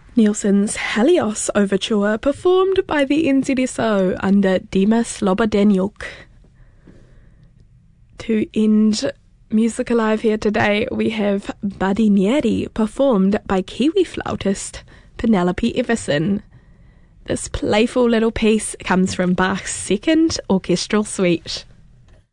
Nielsen's Helios Overture, performed by the NZSO under Dima Slobodeniuk. To end Music Alive here today, we have Badinieri, performed by Kiwi flautist Penelope Everson. This playful little piece comes from Bach's Second Orchestral Suite.